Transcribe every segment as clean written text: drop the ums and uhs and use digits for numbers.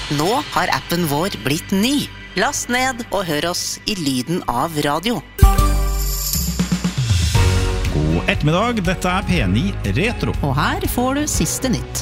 Nå har appen vår blitt ny. Last ned og hør oss i lyden av radio. God ettermiddag, dette P9 Retro. Og her får du siste nytt.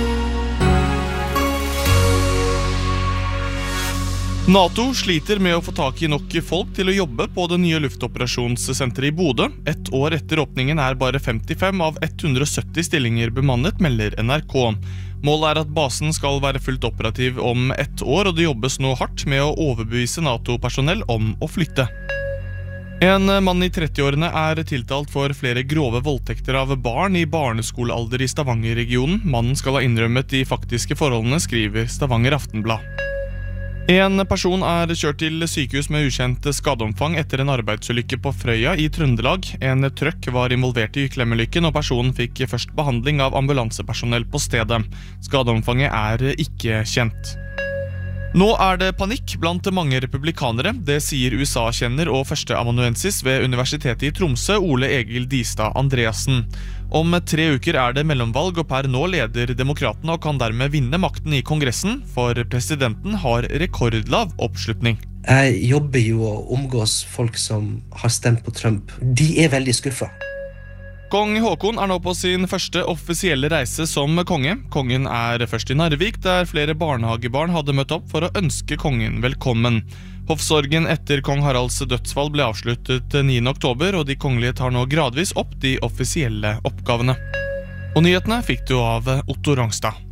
NATO sliter med å få tak i nok folk til å jobbe på det nye luftoperasjonssenteret i Bodø. Et år etter åpningen bare 55 av 170 stillinger bemannet, melder NRK. Målet at basen skal være fullt operativ om et år, og det jobbes nå hardt med å overbevise NATO-personell om å flytte. En mann i 30-årene tiltalt for flere grove voldtekter av barn i barneskolealder i Stavanger-regionen. Mannen skal ha innrømmet de faktiske forholdene, skriver Stavanger Aftenblad. En person kjørt til sykehus med ukjent skadeomfang etter en arbeidsulykke på Frøya i Trøndelag. En trøkk var involvert i klemmulykken, og personen fikk først behandling av ambulansepersonell på stedet. Skadeomfanget ikke kjent. Nå det panikk blant mange republikanere, det sier USA-kjenner og førsteamanuensis ved Universitetet i Tromsø, Ole Egil Distad Andreassen. Om 3 uker det mellomvalg, og per nå leder demokratene og kan dermed vinne makten i Kongressen, for presidenten har rekordlav oppslutning. Jeg jobber jo og omgås folk som har stemt på Trump. De veldig skuffet. Kong Håkon nå på sin første offisielle reise som konge. Kongen først i Narvik, der flere barnehagebarn hadde møtt opp for å ønske kongen velkommen. Hoffsorgen etter kong Haralds dødsfall ble avsluttet 9. oktober, og de kongelige tar nå gradvis opp de offisielle oppgavene. Og nyhetene fikk du av Otto Rangstad.